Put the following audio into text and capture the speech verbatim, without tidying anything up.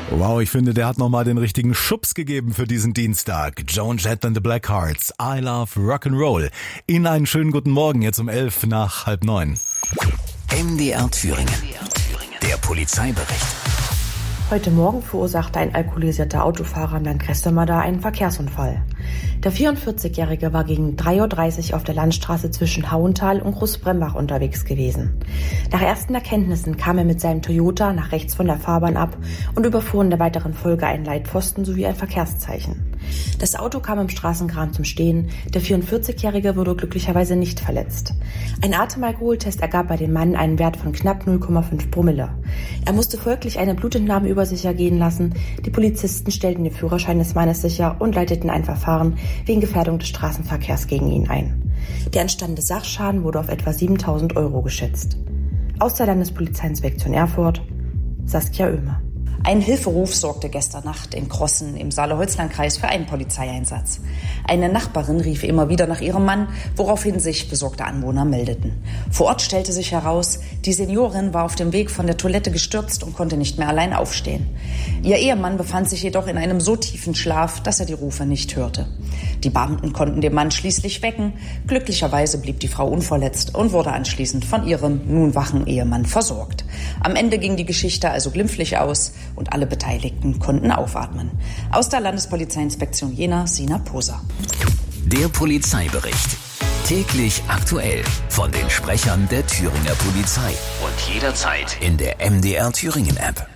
Wow, ich finde, der hat nochmal den richtigen Schubs gegeben für diesen Dienstag. Joan Jett and the Blackhearts, I Love Rock'n'Roll. Ihnen einen schönen guten Morgen, jetzt um elf nach halb neun. M D R Thüringen, der Polizeibericht. Heute Morgen verursachte ein alkoholisierter Autofahrer im Landkreis Sömmerda einen Verkehrsunfall. Der vierundvierzigjährige war gegen drei Uhr dreißig auf der Landstraße zwischen Hauental und Großbrembach unterwegs gewesen. Nach ersten Erkenntnissen kam er mit seinem Toyota nach rechts von der Fahrbahn ab und überfuhr in der weiteren Folge einen Leitpfosten sowie ein Verkehrszeichen. Das Auto kam im Straßengraben zum Stehen. Der vierundvierzigjährige wurde glücklicherweise nicht verletzt. Ein Atemalkoholtest ergab bei dem Mann einen Wert von knapp null Komma fünf Promille. Er musste folglich eine Blutentnahme über sich ergehen lassen. Die Polizisten stellten den Führerschein des Mannes sicher und leiteten ein Verfahren wegen Gefährdung des Straßenverkehrs gegen ihn ein. Der entstandene Sachschaden wurde auf etwa siebentausend Euro geschätzt. Aus der Landespolizeiinspektion Erfurt, Saskia Oehme. Ein Hilferuf sorgte gestern Nacht in Crossen im Saale-Holzland-Kreis für einen Polizeieinsatz. Eine Nachbarin rief immer wieder nach ihrem Mann, woraufhin sich besorgte Anwohner meldeten. Vor Ort stellte sich heraus, die Seniorin war auf dem Weg von der Toilette gestürzt und konnte nicht mehr allein aufstehen. Ihr Ehemann befand sich jedoch in einem so tiefen Schlaf, dass er die Rufe nicht hörte. Die Beamten konnten den Mann schließlich wecken. Glücklicherweise blieb die Frau unverletzt und wurde anschließend von ihrem nun wachen Ehemann versorgt. Am Ende ging die Geschichte also glimpflich aus und alle Beteiligten konnten aufatmen. Aus der Landespolizeiinspektion Jena, Sina Poser. Der Polizeibericht. Täglich aktuell von den Sprechern der Thüringer Polizei. Und jederzeit in der M D R Thüringen App.